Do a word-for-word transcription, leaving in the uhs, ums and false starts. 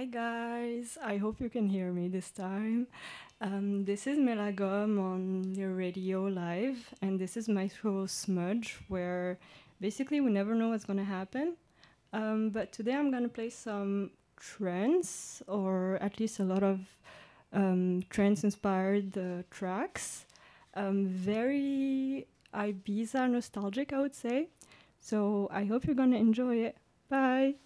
Hi guys, I hope you can hear me this time. Um, this is Melagom on your radio live, and this is my show Smudge, where basically we never know what's gonna happen. Um, but today I'm gonna play some trance, or at least a lot of um, trance-inspired uh, tracks. Um, very Ibiza nostalgic, I would say. So I hope you're gonna enjoy it. Bye.